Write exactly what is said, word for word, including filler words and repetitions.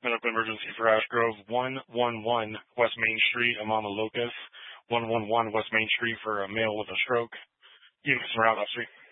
Medical emergency for Ash Grove, one one one West Main Street, Amama Locust, one one one West Main Street for a male with a stroke. Units from Route Street.